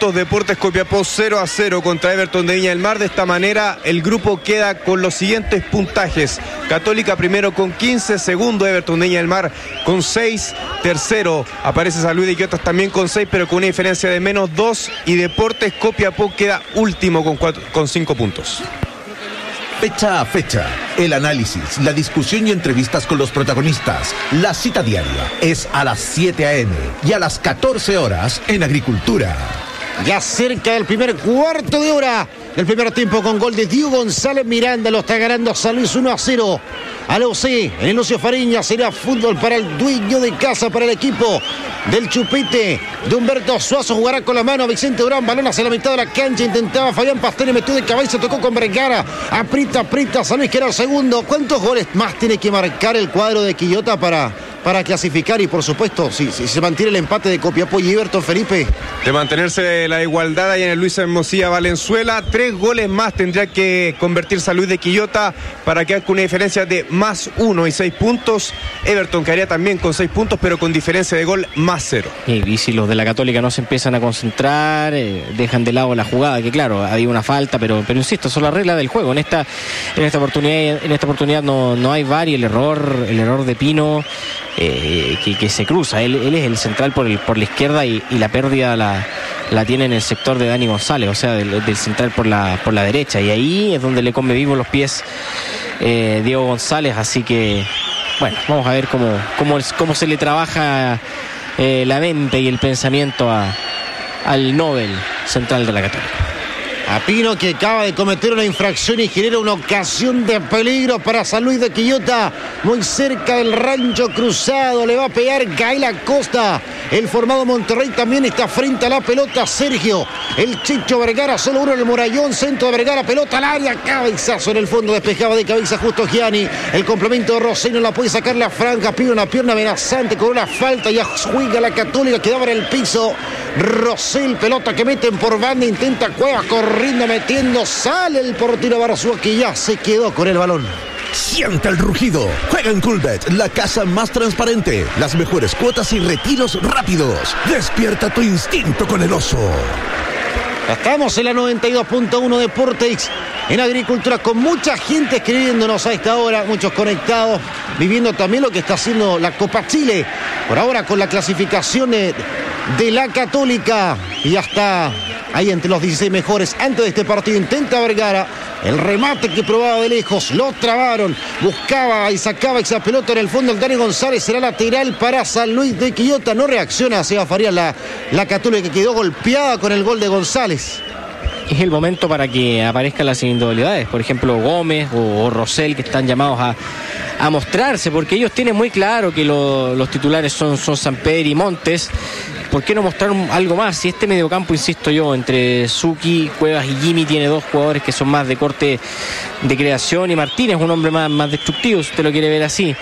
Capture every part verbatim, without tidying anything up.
puntos. Deportes Copiapó cero a cero contra Everton de Viña del Mar. De esta manera el grupo queda con los siguientes puntajes: Católica primero con quince, segundo Everton de Viña del Mar con seis, tercero aparece San Luis de Quillota también con seis, pero con una diferencia de menos dos, y Deportes Copiapó queda último con, cuatro, con cinco puntos. Fecha a fecha, el análisis, la discusión y entrevistas con los protagonistas. La cita diaria es a las siete a eme y a las catorce horas en Agricultura. Ya cerca del primer cuarto de hora del primer tiempo, con gol de Diego González Miranda, lo está ganando San Luis uno a cero. A la U C, en el Lucio Fariña, será fútbol para el dueño de casa, para el equipo del Chupete de Humberto Suazo. Jugará con la mano Vicente Durán, balón hacia la mitad de la cancha, intentaba Fabián Pastene, metió de cabeza, tocó con Vergara, aprieta, aprieta, San Luis, que era el segundo. ¿Cuántos goles más tiene que marcar el cuadro de Quillota para, para clasificar? Y por supuesto, si, si se mantiene el empate de Copiapó y Everton, Felipe. De mantenerse la igualdad ahí en el Luis Hermosilla Valenzuela, tres goles más tendría que convertir San Luis de Quillota para quedar con una diferencia de más uno y seis puntos. Everton quedaría también con seis puntos, pero con diferencia de gol más cero. Y si los de la Católica no se empiezan a concentrar, eh, dejan de lado la jugada, que claro, había una falta, pero, pero insisto, son las reglas del juego. En esta, en esta oportunidad, en esta oportunidad no, no hay V A R, y el error, el error de Pino, eh, que, que se cruza. Él, él es el central por, el, por la izquierda, y, y la pérdida la, la tiene en el sector de Dani González, o sea, del, del central por la, por la derecha, y ahí es donde le come vivo los pies eh, Diego González. Así que bueno, vamos a ver cómo, cómo, cómo se le trabaja eh, la mente y el pensamiento a, al Nobel central de la Católica. A Pino, que acaba de cometer una infracción y genera una ocasión de peligro para San Luis de Quillota, muy cerca del Rancho Cruzado. Le va a pegar Gael Acosta. El formado Monterrey también está frente a la pelota. Sergio, el Chicho Vergara, solo uno en el Murallón. Centro de Vergara, pelota al área, cabezazo en el fondo, despejaba de cabeza justo Gianni. El complemento de Rosell no la puede sacar la franja. Pide una pierna amenazante con una falta, ya juega la Católica, quedaba en el piso. Rosell, pelota que meten por banda, intenta Cuevas corriendo, metiendo, sale el portero Barzúa, que ya se quedó con el balón. Siente el rugido. Juega en Coolbet, la casa más transparente, las mejores cuotas y retiros rápidos. Despierta tu instinto con el oso. Estamos en la noventa y dos punto uno Deportes en Agricultura, con mucha gente escribiéndonos a esta hora, muchos conectados, viviendo también lo que está haciendo la Copa Chile, por ahora con la clasificación de, de la Católica, y ya está ahí entre los dieciséis mejores. Antes de este partido intenta Vergara, el remate que probaba de lejos, lo trabaron, buscaba y sacaba esa pelota en el fondo el Dani González, será lateral para San Luis de Quillota. No reacciona Seba Farías, la, la Católica, que quedó golpeada con el gol de González. Es el momento para que aparezcan las individualidades, por ejemplo Gómez o, o Rosell, que están llamados a, a mostrarse, porque ellos tienen muy claro que lo, los titulares son, son Samper y Montes. ¿Por qué no mostrar algo más? Si este mediocampo, insisto yo, entre Suki, Cuevas y Jimmy, tiene dos jugadores que son más de corte de creación, y Martínez, un hombre más, más destructivo, si usted lo quiere ver así.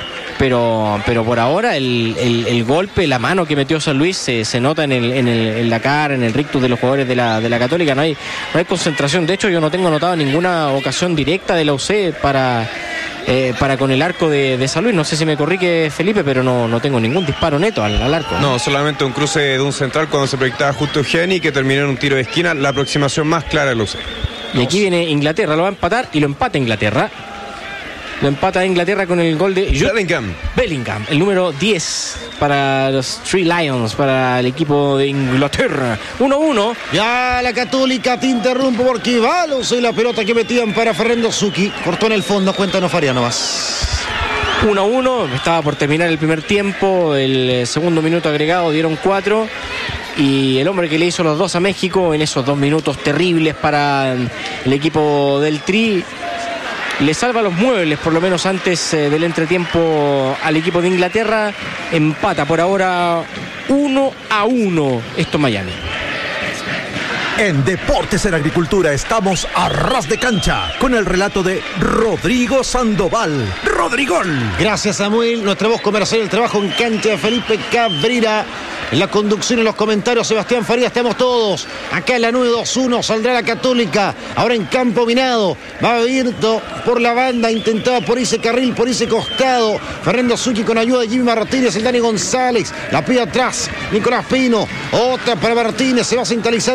Pero, pero por ahora el, el, el golpe, la mano que metió San Luis se, se nota en, el, en, el, en la cara, en el rictus de los jugadores de la, de la Católica. No hay, no hay concentración. De hecho, yo no tengo notado ninguna ocasión directa de la U C para, eh, para con el arco de, de San Luis. No sé si me corrige Felipe, pero no, no tengo ningún disparo neto al, al arco. No, solamente un cruce de un central cuando se proyectaba justo Eugeni, que terminó en un tiro de esquina. La aproximación más clara de la U C. Y aquí viene Inglaterra, lo va a empatar, y lo empata Inglaterra. Lo empata Inglaterra con el gol de Bellingham. Bellingham, el número diez para los Three Lions, para el equipo de Inglaterra. uno uno. Ya la Católica te interrumpo porque va la la pelota que metían para Fernando Suki. Cortó en el fondo, cuéntanos Fariano más. uno a uno, estaba por terminar el primer tiempo, el segundo minuto agregado dieron cuatro. Y el hombre que le hizo los dos a México en esos dos minutos terribles para el equipo del Tri, le salva los muebles, por lo menos antes eh, del entretiempo, al equipo de Inglaterra. Empata por ahora uno a uno esto en Miami. En Deportes en Agricultura estamos a ras de cancha con el relato de Rodrigo Sandoval. ¡Rodrigón! Gracias, Samuel. Nuestra voz comercial, el trabajo en cancha de Felipe Cabrera. En la conducción, en los comentarios, Sebastián Farías. Estamos todos acá en la nueve dos uno. Saldrá la Católica, ahora en campo minado. Va abierto por la banda, intentaba por ese carril, por ese costado. Fernando Suki con ayuda de Jimmy Martínez, el Dani González. La pide atrás, Nicolás Pino. Otra para Martínez, se va centralizando